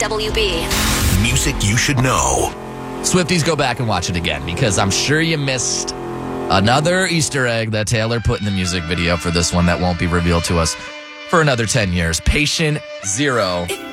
WB. Music you should know. Swifties, go back and watch it again because I'm sure you missed another Easter egg that Taylor put in the music video for this one that won't be revealed to us for another 10 years. Patient Zero